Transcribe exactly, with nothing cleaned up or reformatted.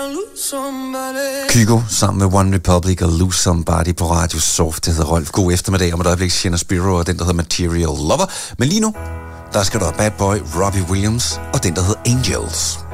Kygo sammen med One Republic og Lose Somebody på Radio Soft. Det hedder Rolf. God eftermiddag. Om et øjeblik Sienna Spiro og den, der hedder Material Lover. Men lige nu, der skal der Bad Boy Robbie Williams og den, der hedder Angels.